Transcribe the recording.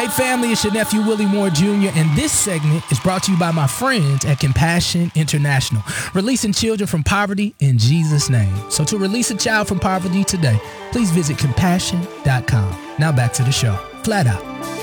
Hey family, it's your nephew Willie Moore Jr. and this segment is brought to you by my friends at Compassion International, releasing children from poverty in Jesus' name. So to release a child from poverty today, please visit compassion.com. Now back to the show. Flat out.